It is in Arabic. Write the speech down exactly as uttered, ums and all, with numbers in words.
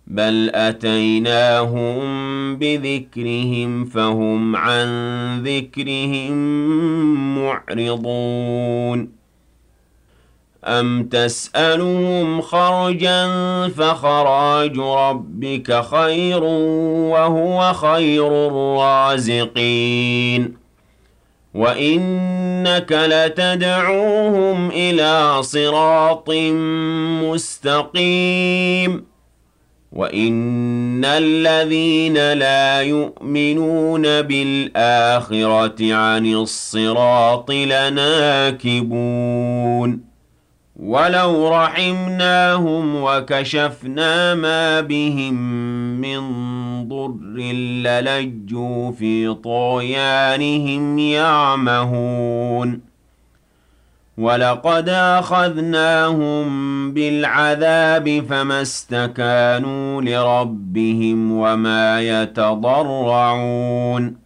بل أتيناهم بذكرهم فهم عن ذكرهم معرضون أم تسألهم خرجا فخراج ربك خير وهو خير الرازقين وإنك لتدعوهم إلى صراط مستقيم وَإِنَّ الَّذِينَ لَا يُؤْمِنُونَ بِالْآخِرَةِ عَنِ الصِّرَاطِ لَنَاكِبُونَ وَلَوْ رَحِمْنَاهُمْ وَكَشَفْنَا مَا بِهِم مِّن ضُرٍّ لَّلَجُّوا فِي طُغْيَانِهِمْ يَعْمَهُونَ وَلَقَدْ أَخَذْنَاهُم بِالْعَذَابِ فَمَا اسْتَكَانُوا لِرَبِّهِمْ وَمَا يَتَضَرَّعُونَ